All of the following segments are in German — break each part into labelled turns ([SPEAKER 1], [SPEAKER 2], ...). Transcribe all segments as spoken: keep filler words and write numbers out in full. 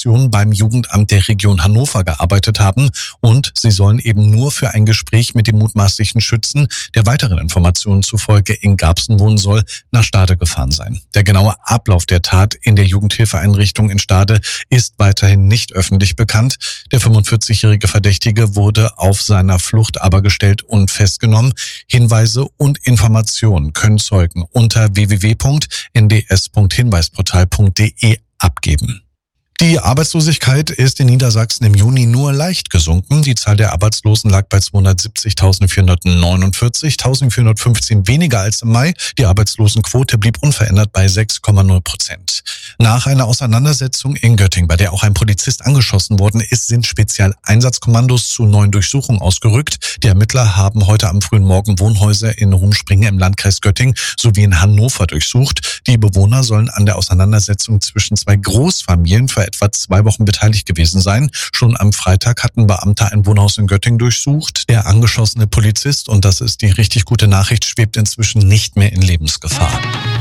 [SPEAKER 1] Informationen beim Jugendamt der Region Hannover gearbeitet haben und sie sollen eben nur für ein Gespräch mit dem mutmaßlichen Schützen, der weiteren Informationen zufolge in Garbsen wohnen soll, nach Stade gefahren sein. Der genaue Ablauf der Tat in der Jugendhilfeeinrichtung in Stade ist weiterhin nicht öffentlich bekannt. Der fünfundvierzigjährige Verdächtige wurde auf seiner Flucht aber gestellt und festgenommen. Hinweise und Informationen können Zeugen unter w w w punkt n d s punkt hinweisportal punkt d e abgeben. Die Arbeitslosigkeit ist in Niedersachsen im Juni nur leicht gesunken. Die Zahl der Arbeitslosen lag bei zweihundertsiebzigtausendvierhundertneunundvierzig, eintausendvierhundertfünfzehn weniger als im Mai. Die Arbeitslosenquote blieb unverändert bei sechs Komma null Prozent. Nach einer Auseinandersetzung in Göttingen, bei der auch ein Polizist angeschossen worden ist, sind Spezialeinsatzkommandos zu neuen Durchsuchungen ausgerückt. Die Ermittler haben heute am frühen Morgen Wohnhäuser in Rumspringe im Landkreis Göttingen sowie in Hannover durchsucht. Die Bewohner sollen an der Auseinandersetzung zwischen zwei Großfamilien für etwa zwei Wochen beteiligt gewesen sein. Schon am Freitag hatten Beamte ein Wohnhaus in Göttingen durchsucht. Der angeschossene Polizist, und das ist die richtig gute Nachricht, schwebt inzwischen nicht mehr in Lebensgefahr.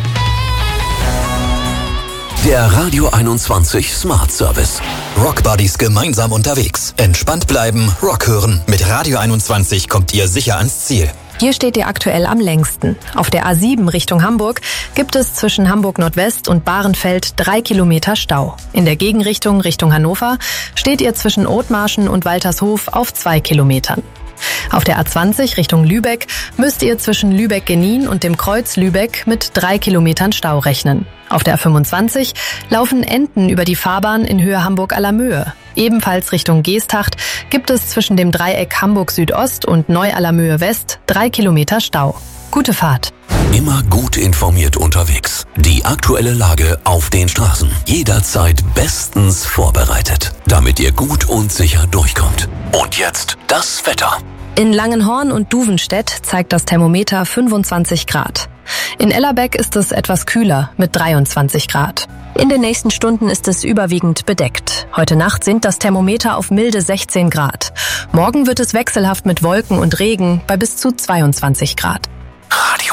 [SPEAKER 2] Der Radio einundzwanzig Smart Service. Rock Buddies gemeinsam unterwegs. Entspannt bleiben, Rock hören. Mit Radio einundzwanzig kommt ihr sicher ans Ziel.
[SPEAKER 3] Hier steht ihr aktuell am längsten. Auf der A sieben Richtung Hamburg gibt es zwischen Hamburg Nordwest und Bahrenfeld drei Kilometer Stau. In der Gegenrichtung Richtung Hannover steht ihr zwischen Othmarschen und Waltershof auf zwei Kilometern. Auf der A zwanzig Richtung Lübeck müsst ihr zwischen Lübeck-Genin und dem Kreuz Lübeck mit drei Kilometern Stau rechnen. Auf der A fünfundzwanzig laufen Enten über die Fahrbahn in Höhe Hamburg-Allermöhe. Ebenfalls Richtung Geesthacht gibt es zwischen dem Dreieck Hamburg Südost und Neu-Allermöhe West drei Kilometer Stau. Gute Fahrt.
[SPEAKER 2] Immer gut informiert unterwegs. Die aktuelle Lage auf den Straßen. Jederzeit bestens vorbereitet, damit ihr gut und sicher durchkommt. Und jetzt das Wetter.
[SPEAKER 3] In Langenhorn und Duvenstedt zeigt das Thermometer fünfundzwanzig Grad. In Ellerbeck ist es etwas kühler mit dreiundzwanzig Grad. In den nächsten Stunden ist es überwiegend bedeckt. Heute Nacht sinkt das Thermometer auf milde sechzehn Grad. Morgen wird es wechselhaft mit Wolken und Regen bei bis zu zweiundzwanzig Grad.
[SPEAKER 2] Radio